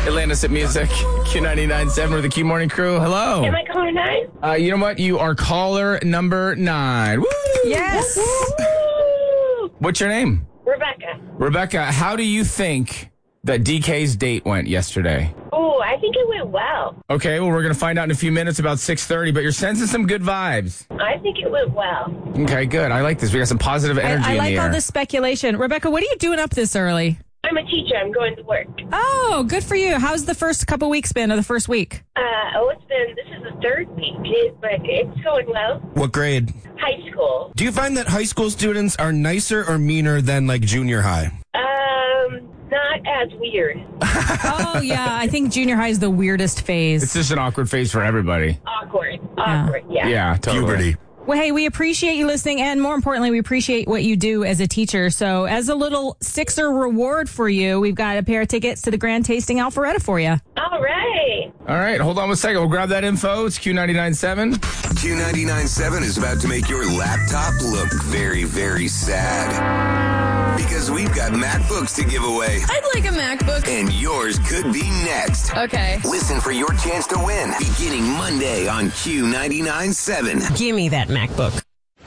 Atlantis at Music, Q99.7 with the Q Morning Crew. Hello. Am I caller 9? You know what? You are caller number 9. Woo! Yes. Woo! What's your name? Rebecca. Rebecca, how do you think that DK's date went yesterday? Oh, I think it went well. Okay, well, we're going to find out in a few minutes about 6:30, but you're sensing some good vibes. I think it went well. Okay, good. I like this. We got some positive energy I in like the air. all this speculation. Rebecca, what are you doing up this early? I'm a teacher. I'm going to work. Oh, good for you. How's the first couple weeks been, or the first week? This is the third week, but it's going well. What grade? High school. Do you find that high school students are nicer or meaner than like junior high? Not as weird. Oh, yeah. I think junior high is the weirdest phase. It's just an awkward phase for everybody. Awkward, yeah. Yeah, totally. Puberty. Well, hey, we appreciate you listening, and more importantly, we appreciate what you do as a teacher. So as a little Sixer reward for you, we've got a pair of tickets to the Grand Tasting Alpharetta for you. All right. All right, hold on one second. We'll grab that info. It's Q99.7. Q99.7 is about to make your laptop look very, very sad. Because we've got MacBooks to give away. I'd like a MacBook. And yours could be next. Okay. Listen for your chance to win beginning Monday on Q99.7. Give me that MacBook.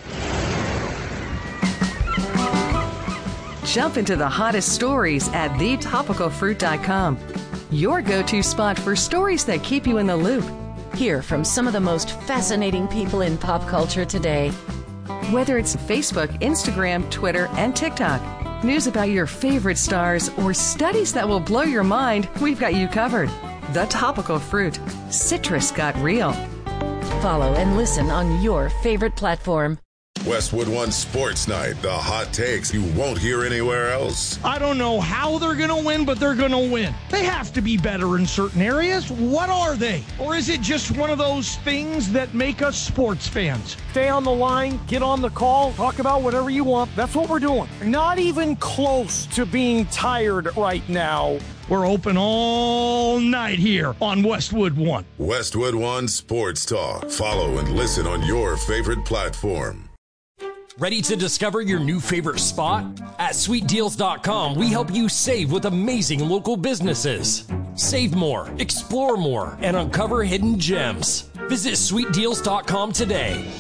Jump into the hottest stories at thetopicalfruit.com. Your go-to spot for stories that keep you in the loop. Hear from some of the most fascinating people in pop culture today. Whether it's Facebook, Instagram, Twitter, and TikTok, news about your favorite stars, or studies that will blow your mind, we've got you covered. The Topical Fruit. Citrus got real. Follow and listen on your favorite platform. Westwood One Sports Night, the hot takes you won't hear anywhere else. I don't know how they're going to win, but they're going to win. They have to be better in certain areas. What are they? Or is it just one of those things that make us sports fans? Stay on the line, get on the call, talk about whatever you want. That's what we're doing. Not even close to being tired right now. We're open all night here on Westwood One. Westwood One Sports Talk. Follow and listen on your favorite platform. Ready to discover your new favorite spot? At SweetDeals.com, we help you save with amazing local businesses. Save more, explore more, and uncover hidden gems. Visit SweetDeals.com today.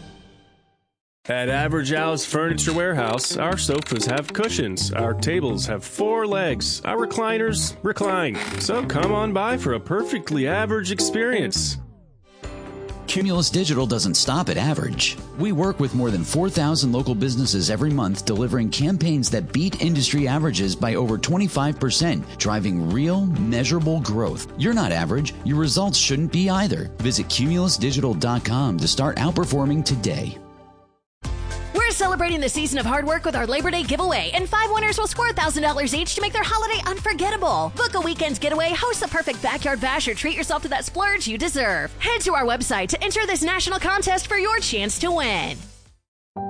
At Average Al's Furniture Warehouse, our sofas have cushions, our tables have 4 legs, our recliners recline. So come on by for a perfectly average experience. Cumulus Digital doesn't stop at average. We work with more than 4,000 local businesses every month, delivering campaigns that beat industry averages by over 25%, driving real, measurable growth. You're not average. Your results shouldn't be either. Visit cumulusdigital.com to start outperforming today. We're celebrating the season of hard work with our Labor Day giveaway, and 5 winners will score $1,000 each to make their holiday unforgettable. Book a weekend's getaway, host the perfect backyard bash, or treat yourself to that splurge you deserve. Head to our website to enter this national contest for your chance to win.